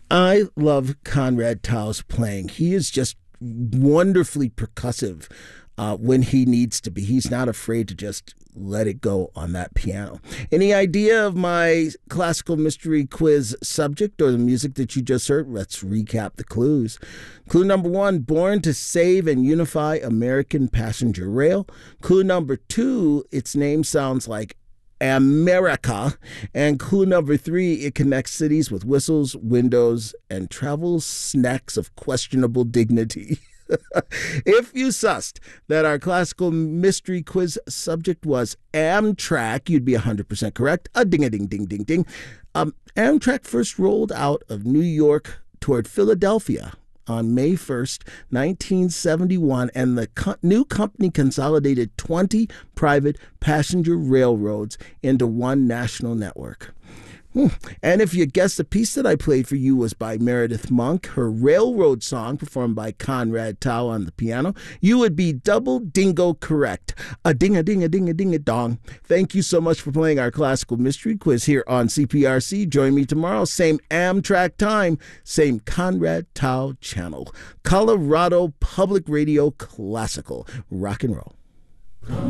I love Conrad Tao's playing. He is just wonderfully percussive when he needs to be. He's not afraid to just let it go on that piano. Any idea of my classical mystery quiz subject or the music that you just heard? Let's recap the clues. Clue number one, born to save and unify American passenger rail. Clue number two, its name sounds like America. And clue number three, it connects cities with whistles, windows, and travel snacks of questionable dignity. If you sussed that our classical mystery quiz subject was Amtrak, you'd be 100% correct. A ding-a-ding-ding-ding-ding. Amtrak first rolled out of New York toward Philadelphia on May 1st, 1971, and the new company consolidated 20 private passenger railroads into one national network. And if you guessed the piece that I played for you was by Meredith Monk, her Railroad Song performed by Conrad Tao on the piano, you would be double dingo correct. A ding-a-ding-a-ding-a-ding-a-dong. Thank you so much for playing our classical mystery quiz here on CPRC. Join me tomorrow, same Amtrak time, same Conrad Tao channel. Colorado Public Radio Classical. Rock and roll.